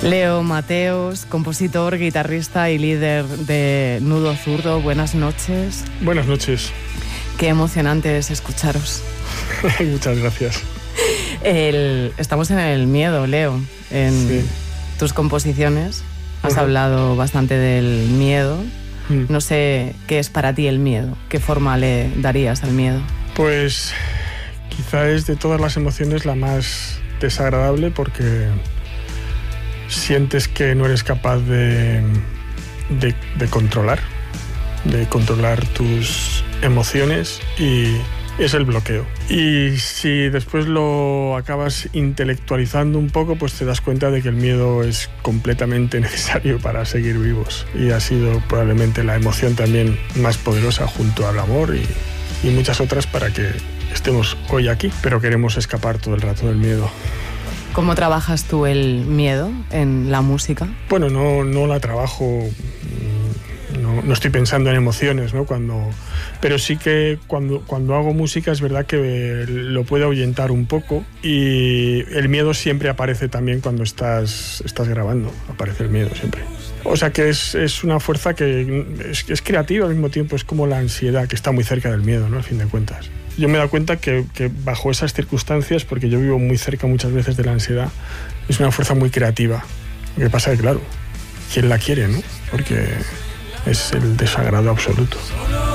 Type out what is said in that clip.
Leo Mateos, compositor, guitarrista y líder de Nudo Zurdo. Buenas noches. Buenas noches. Qué emocionante es escucharos. Muchas gracias. Estamos en el miedo, Leo. En tus composiciones has hablado bastante del miedo. No sé qué es para ti el miedo. ¿Qué forma le darías al miedo? Pues quizá es de todas las emociones la más desagradable, porque sientes que no eres capaz de controlar tus emociones, y es el bloqueo. Y si después lo acabas intelectualizando un poco, pues te das cuenta de que el miedo es completamente necesario para seguir vivos, y ha sido probablemente la emoción también más poderosa, junto al amor y muchas otras, para que estemos hoy aquí, pero queremos escapar todo el rato del miedo. ¿Cómo trabajas tú el miedo en la música? Bueno, no la trabajo, no estoy pensando en emociones, ¿no? Pero sí que cuando hago música es verdad que lo puedo ahuyentar un poco, y el miedo siempre aparece también cuando estás grabando, aparece el miedo siempre. O sea que es una fuerza que es creativa al mismo tiempo, es como la ansiedad, que está muy cerca del miedo, ¿no? Al fin de cuentas. Yo me he dado cuenta que bajo esas circunstancias, porque yo vivo muy cerca muchas veces de la ansiedad, es una fuerza muy creativa. Lo que pasa es que, claro, ¿quién la quiere, no? Porque es el desagrado absoluto.